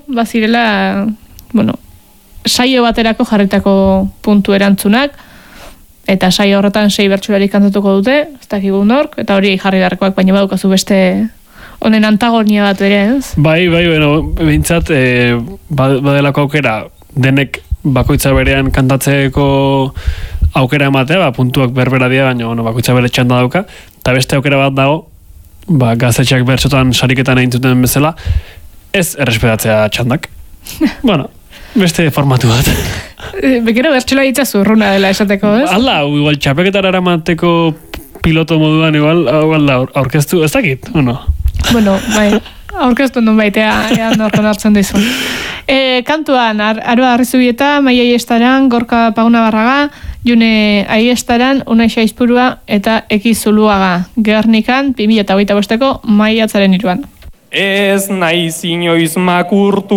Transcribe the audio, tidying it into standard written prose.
bazirela, saio baterako jarritako puntu erantzunak, eta saio horretan 6 bertsolari kantatuko dute, ez dakigu nork, eta hori jarri beharrekoak, baina badukazu beste honen antagonia bat ere, ez? Bai, behintzat, badelako aukera, denek bakoitza berean kantatzeko aukera ematea, puntuak berbera dira, baina bakoitza bere txanda dauka, eta beste aukera bat dago, gaztetxeak bertsotan sariketan egin zuten bezala, ez errespetatzea txandak. Beste formatu bat. Bekero bertsola itzazu urruna dela esateko, ez? Hala, igual txapeketara eramateko piloto moduan igual aurkeztu, ez dakit, Bai, aurkeztu nun baitea, norko hartzen dizu. Kantuan, Aroa Arrizubieta, Maia Aiestaran, Gorka Paguna Barraga, June Aiestaran, Unai Xaizpurua eta Eki Zuluaga. Gernikan, 2025ko maiatzaren 3. Ez naiz inoiz makurtu